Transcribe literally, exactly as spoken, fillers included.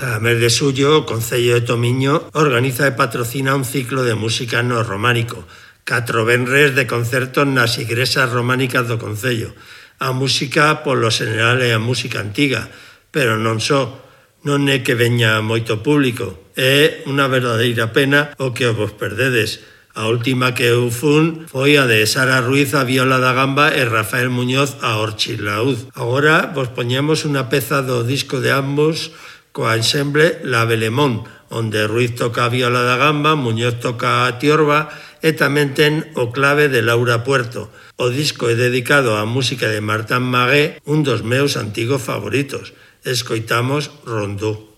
Cada mes de suyo, o Concello de Tomiño organiza e patrocina un ciclo de música no románico, catro venres de concertos nas igrexas románicas do Concello. A música, polo xeneral, é a música antiga, pero non só, non é que veña moito público. É unha verdadeira pena o que vos perdedes. A última que eu fun foi a de Sara Ruiz a viola da gamba e Rafael Muñoz a orchilaúd. Agora vos poñemos unha peza do disco de ambos coa ensemble La Belemón, onde Ruiz toca a viola da gamba, Muñoz toca a tiorba e tamén ten o clave de Laura Puerto. O disco é dedicado á música de Martin Magué, un dos meus antigos favoritos. Escoitamos Rondó.